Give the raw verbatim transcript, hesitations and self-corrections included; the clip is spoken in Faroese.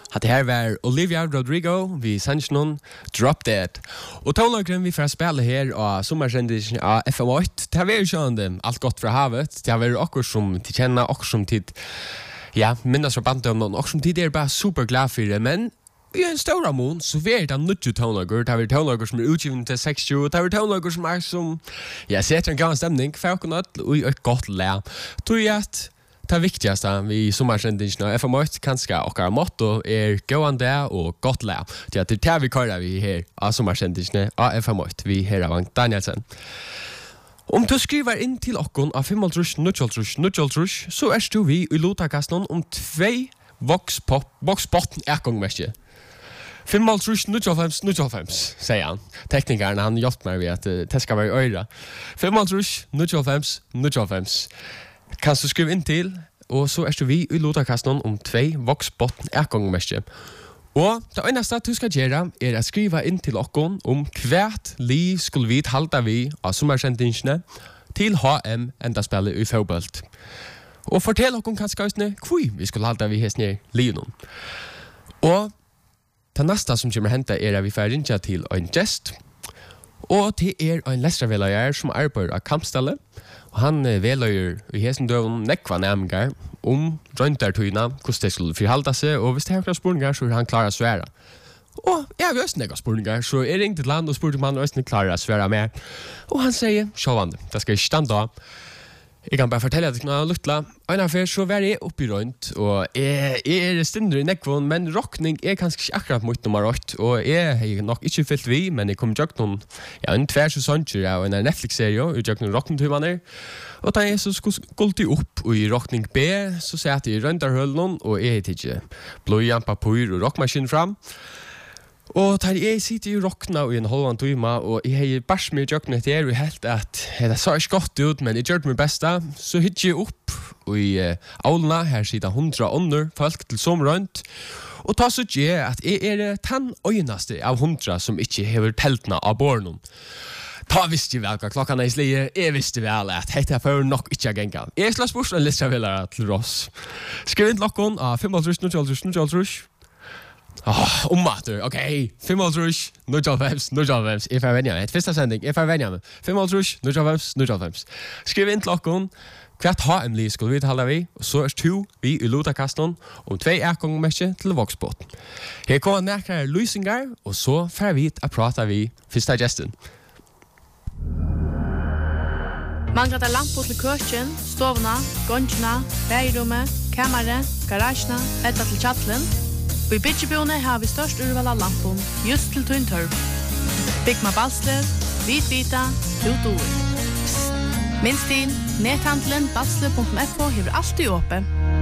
Hatt det her var Olivia Rodrigo, vi sannsjonen Drop Dead. Og tonlagren vi får spille her av sommersendisen av F M åtte. Det har vært sånn alt godt fra havet. Det har vært akkur som til kjenner, akkur som tid, ja, minnes fra bandet, akkur som tid er bare super glad for det, men i en stor mån så er det nødvendig tonlager. Det har vært tonlager som er utgivet til sekstio, det har vært tonlager som er som, ja, setter en gammel stemning, for akkur og i et godt læ. Tror jeg at det viktigaste vi sommersendingen av F M åtte kanskje okkar motto er gående og godt læ. Det er det vi kører vi her av sommersendingen av F M åtte, vi her av Danielsen. Om du skriver inn til okkon av fem null null null null, så er du vi i Lotakasten om tvei vokspotten ekongmestje. fem null null null null null, sier han. Teknikeren, han hjelper meg ved at det skal være øyre. fem null null null null null. Kan du skrive inn til, og så er du vi i Lotakasten om tvei vokspotten ekongmestje. Og det eneste du skal gjøre er å skrive inn til okkon om hvert liv skulle vi halda vi av sommersendingene til H M enda spillet i fotball. Og fortell okkon kanskje høysene hvor vi skulle halda vi høysene liven. Og det neste som kommer hente er at vi får rinja til en gest. Og det er en lesterveløyer som arbeider av kampstallet. Og han veløyer i hesten døven nekva nærmengar om røyntartøyna, hvordan det skulle forhalda seg, og hvis det er noen spurningar, så er han klar å svære. Og jeg har også nekva spurningar, så jeg ringte til land og spurte om han også klar å svære mer. Og han sier, sjåvande, det skal ikke stande av. Jeg kan bare fortelle at jeg kan luktla. En affær så var jeg oppe i røynt, og jeg, jeg er stindre i nekvån, men rockning er kanskje ikke akkurat mot nummer åtte, og jeg har nok ikke fyllt vi, men jeg kom til noen, ja, en tvers og sånner av en Netflix-serie, og jeg noen rockning-tøymaner. Og da jeg så skulle opp og i rockning B, så satt jeg i røyntarhøllen, og jeg hadde ikke blodjamp, papur og rockmaskin fram. Og der jeg sitter i rockna i en halvan tøyma, og jeg har bærs med jøknet her, og jeg helt at det så ikke godt ut, men jeg gjør det mitt beste. Så hittar jeg opp, og i uh, aulna, her sitter hundra ånder, folk til somrønt. Og ta så ikke jeg at jeg er den øynaste av hundra som ikke hever teltna av bornen. Ta visste jeg vel hva klokkan er i slie, jeg visste vel at dette er for nok ikke genga. Jeg slår spørs en liste velere til oss. Skriv inn klokken av fem null null null null null. Åh, oh, ommater, ok. fem null null null null null. Jeg får venja meg. Et første sending, jeg får venja meg. fem null null null null null. Skriv inn klokken. Hvert H M-li skulle vi tala vi, og så er to vi i Lotakasten om tvei ekongmestje til Voksbåten. Her kommer nærkere lysingar, og så får vi å prate vi første gesten. Manglar det lamper til køkken, stovna, gongina, bægerommet, kammeret, garasjene, etta til kjattelen? Og i Bidjebjone har vi størst urval av lampen, just til Twin Turb. Bygma Balslev, Vitvita, Ludoer. Minst inn, nethandelen balslev punktum f o hever alltid åpen.